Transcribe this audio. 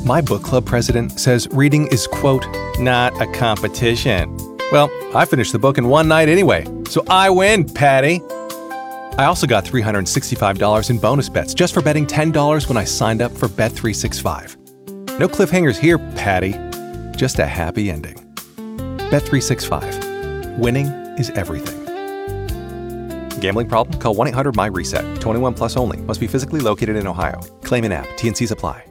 My book club president says reading is, quote, not a competition. Well, I finished the book in one night anyway, so I win, Patty. I also got $365 in bonus bets just for betting $10 when I signed up for Bet365. No cliffhangers here, Patty. Just a happy ending. Bet365. Winning is everything. Gambling problem? Call 1-800-MY-RESET. 21 plus only. Must be physically located in Ohio. Claim in app. T&Cs apply.